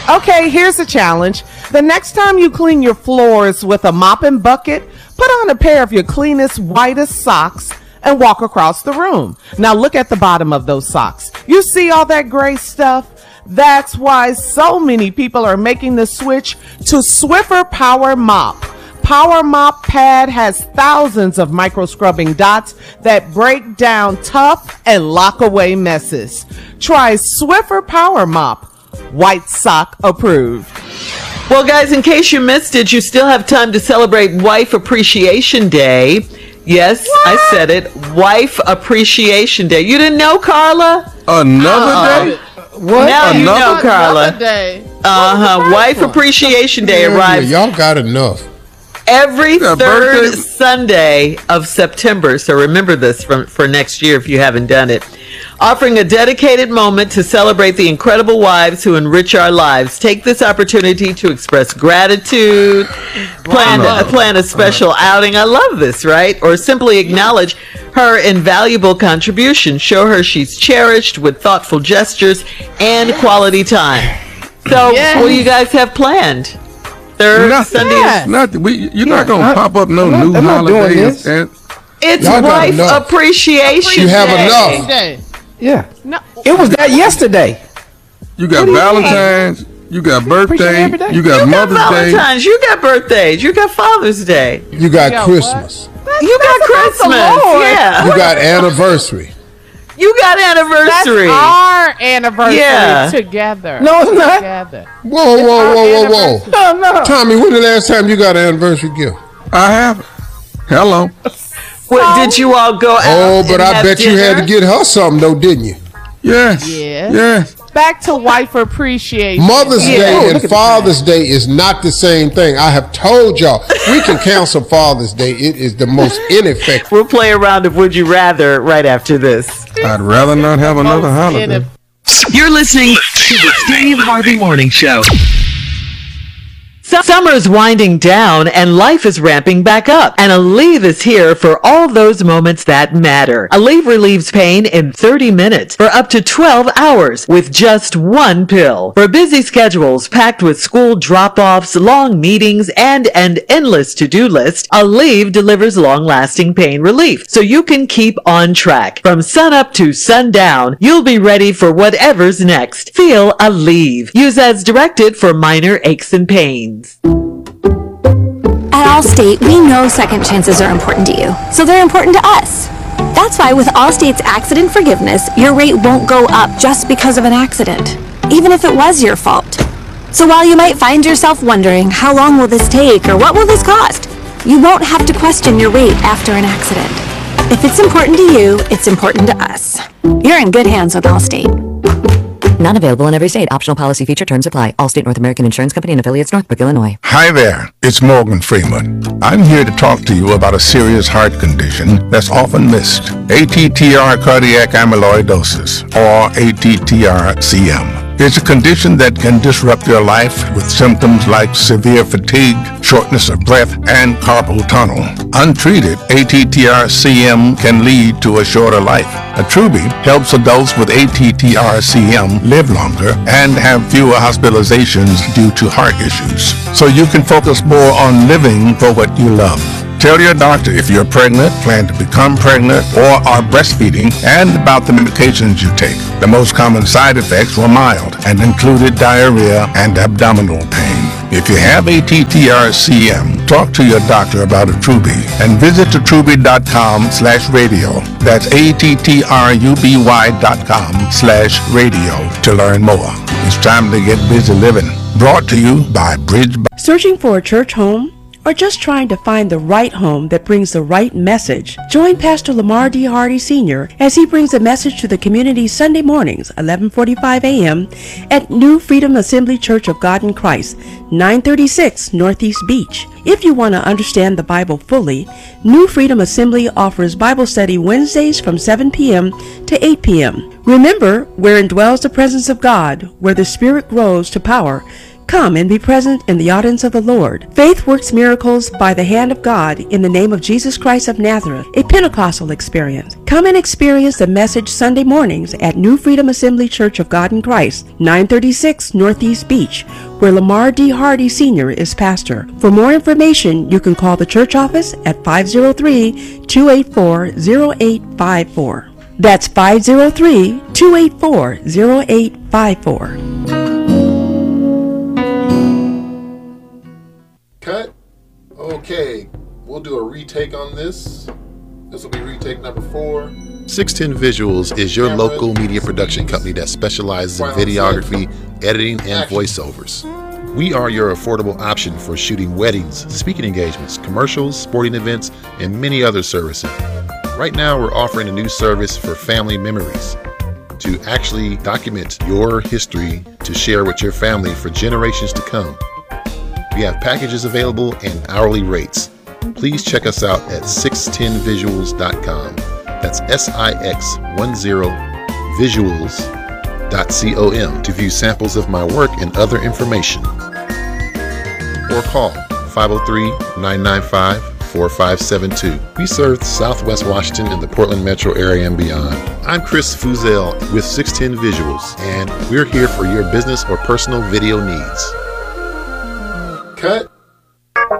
Okay, here's a challenge. The next time you clean your floors with a mop and bucket, put on a pair of your cleanest, whitest socks and walk across the room. Now look at the bottom of those socks. You see all that gray stuff? That's why so many people are making the switch to Swiffer Power Mop. Power Mop Pad has thousands of micro scrubbing dots that break down tough and lock away messes. Try Swiffer Power Mop. White sock approved. Well, guys, in case you missed it, you still have time to celebrate Wife Appreciation Day. Yes, what? I said it. Wife Appreciation Day. You didn't know, Carla? Another day? What? Now you know, Carla. Another day. Wife Appreciation Day arrives. Y'all got enough. Every third Sunday of September. So remember this for next year if you haven't done it. Offering a dedicated moment to celebrate the incredible wives who enrich our lives. Take this opportunity to express gratitude, plan a special outing. I love this, right? Or simply acknowledge her invaluable contribution. Show her she's cherished with thoughtful gestures and quality time. So, what do you guys have planned? Third Sunday? You're not going to pop up no new holidays. It's Wife Appreciation Day. You have enough. Yeah. No. It was that yesterday. You got Valentine's. You got birthday. You got Mother's Day. Valentine's. You got birthdays. You got Father's Day. You got Christmas. You got Christmas. Yeah. You got anniversary. You got anniversary. That's our anniversary together. No, it's not. Together. Whoa. No. Tommy, when the last time you got an anniversary gift? I haven't. Hello. Did you all go out? Oh, but I bet you had to get her something, though, didn't you? Yes. Yes. Back to Wife Appreciation. Mother's Day and Father's Day is not the same thing. I have told y'all, we can cancel Father's Day. It is the most ineffective. We'll play a round of Would You Rather right after this. I'd rather not have another holiday. You're listening to the Steve Harvey Morning Show. Summer's winding down and life is ramping back up. And Aleve is here for all those moments that matter. Aleve relieves pain in 30 minutes for up to 12 hours with just one pill. For busy schedules packed with school drop-offs, long meetings, and an endless to-do list, Aleve delivers long-lasting pain relief so you can keep on track. From sunup to sundown, you'll be ready for whatever's next. Feel Aleve. Use as directed for minor aches and pains. At Allstate, we know second chances are important to you, so they're important to us. That's why with Allstate's accident forgiveness, your rate won't go up just because of an accident, even if it was your fault. So while you might find yourself wondering, how long will this take or what will this cost, you won't have to question your rate after an accident. If it's important to you, it's important to us. You're in good hands with Allstate. Not available in every state. Optional policy feature. Terms apply. Allstate North American Insurance Company and affiliates, Northbrook, Illinois. Hi there. It's Morgan Freeman. I'm here to talk to you about a serious heart condition that's often missed. ATTR cardiac amyloidosis, or ATTR-CM. It's a condition that can disrupt your life with symptoms like severe fatigue, shortness of breath, and carpal tunnel. Untreated, ATTR-CM can lead to a shorter life. Attruby helps adults with ATTR-CM live longer and have fewer hospitalizations due to heart issues. So you can focus more on living for what you love. Tell your doctor if you're pregnant, plan to become pregnant, or are breastfeeding, and about the medications you take. The most common side effects were mild and included diarrhea and abdominal pain. If you have ATTR-CM, talk to your doctor about Attruby and visit attruby.com/radio. That's ATTRUBY.com/radio to learn more. It's time to get busy living. Brought to you by Bridge. Searching for a church home? Or just trying to find the right home that brings the right message? Join Pastor Lamar D. Hardy Sr. as he brings a message to the community Sunday mornings, 11:45 a.m. at New Freedom Assembly Church of God in Christ, 936 Northeast Beach. If you want to understand the Bible fully, New Freedom Assembly offers Bible study Wednesdays from 7 p.m. to 8 p.m. Remember, wherein dwells the presence of God, where the Spirit grows to power, Come and be present in the audience of the Lord. Faith works miracles by the hand of God in the name of Jesus Christ of Nazareth, a Pentecostal experience. Come and experience the message Sunday mornings at New Freedom Assembly Church of God in Christ, 936 Northeast Beach, where Lamar D. Hardy Sr. is pastor. For more information, you can call the church office at 503-284-0854. That's 503-284-0854. Cut. Okay, we'll do a retake on this. This will be retake number 4. 610 Visuals is your local media production company that specializes in videography, editing, and voiceovers. We are your affordable option for shooting weddings, speaking engagements, commercials, sporting events, and many other services. Right now, we're offering a new service for family memories to actually document your history to share with your family for generations to come. We have packages available and hourly rates. Please check us out at 610visuals.com. That's SIX10visuals.com to view samples of my work and other information. Or call 503-995-4572. We serve Southwest Washington and the Portland metro area and beyond. I'm Chris Fuzel with 610 Visuals, and we're here for your business or personal video needs. Cut.